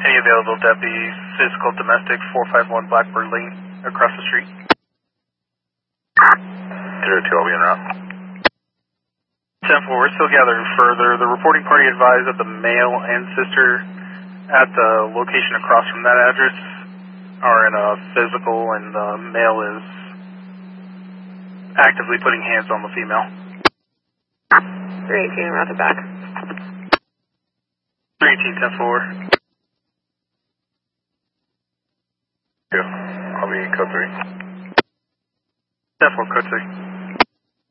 Any available deputies, physical domestic 451 Blackbird Lane, across the street. 02, I'll be en route. 10-4, we're still gathering further. The reporting party advised that the male and sister at the location across from that address are in a physical, and the male is actively putting hands on the female. 318, route it back. 318, 10-4. I'll be code 3. 10-4, code 3.